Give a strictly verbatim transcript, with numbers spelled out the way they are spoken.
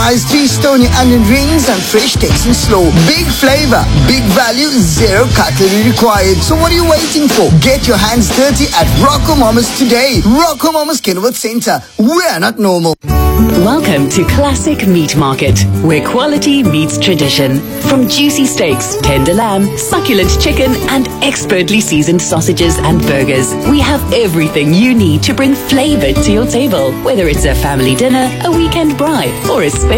Three stony onion rings and fresh tasting slow. Big flavor, big value, zero cutlery required. So what are you waiting for? Get your hands dirty at Rocco Mamas today. Rocco Mamas Kenilworth Centre. We're not normal. Welcome to Classic Meat Market, where quality meets tradition. From juicy steaks, tender lamb, succulent chicken, and expertly seasoned sausages and burgers, we have everything you need to bring flavor to your table. Whether it's a family dinner, a weekend bride, or a special